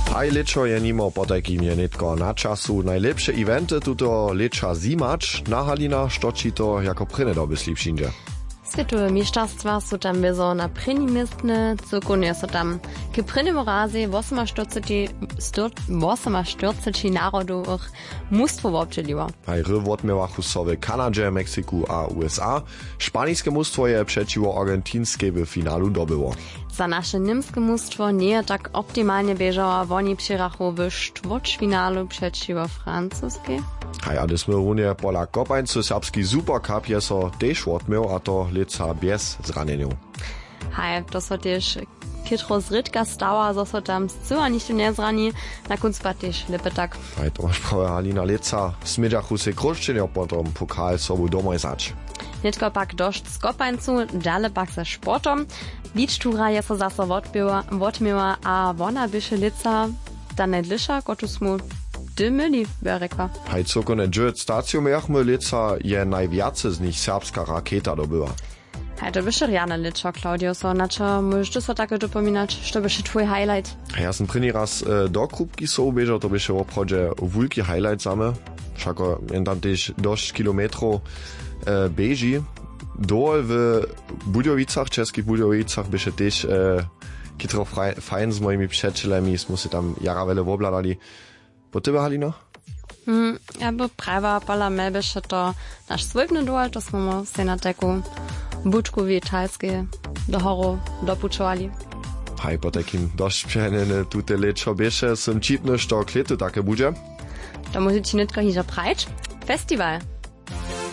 Taj leczo je nimo potajkim je netko na času. Najlepsze eventy tuto lecza zimacz na halina, što ci to jako prynne doby slipšinže. Światowe mistrzostwa są tam bezo na prynni miestne, zukunje są tam k prynnym razie 48 narodowych mustwo obczeliło. Haj rywot miałachu sobie Kanadzie, Meksyku a USA. Španiskie mustwo je przeciwo argentyńskie w finalu dobyło. Za nasze niemskie mustwo nie je tak optymalnie bieżało, a oni przyrachu w czwartfinalu przeciwo francuskie. Hej, a gdy sme runie pola kopańcu serbski Supercup je so tež odmiał, a to leca bez zraneniów. Hej, to so też kitro zrytka stała, so so tam zcyła ništo nie zrani, na koncu pa też lepe tak. Hej, to masz prawe halina leca, smidžachu se kruščenjo potom pokal sobu domoj zač. Nitko pak došt z kopańcu, dale pak ze sportom. Beachtura je so zase odmiała, a wona byše leca da nedliša, kotu smo dymili, by rekla. Hej, cokone 9 staciju mechmy leca je najwiace z nich serbska raketa dobyła. Hej, to byše rjane leczo, Claudio, so načo możesz so tako dopominać, što byše tvoj highlight? Ja sam prvi raz do Krupki so ubežal, to byše v obchodže vulki highlight same. Všako jen tam tež dość kilometrov beži. Dol w Budjowicach, českých Budjowicach, byše tež kitro fajn z mojimi przyjacielami, smo se tam jara vele obladali. Po tebe, Halina? Ja by prawa pola me byše to naš svojbny dol, to smo se na taku bučku italskie do horu dopučovali. Hej, po takim dość przyjemne tute leczo byše, som čitno, što kletu také bude. To musí ti netko hižo prajč. Festival.